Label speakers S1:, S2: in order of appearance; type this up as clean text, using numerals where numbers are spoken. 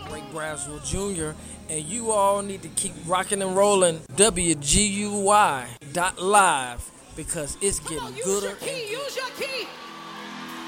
S1: Ray Braswell Jr., and you all need to keep rocking and rolling WGUY.live because it's getting gooder.
S2: Use your key.